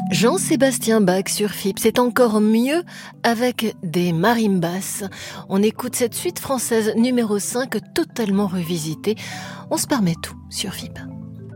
Jean-Sébastien Bach sur FIP, c'est encore mieux avec des marimbas. On écoute cette suite française numéro 5 totalement revisitée. On se permet tout sur FIP.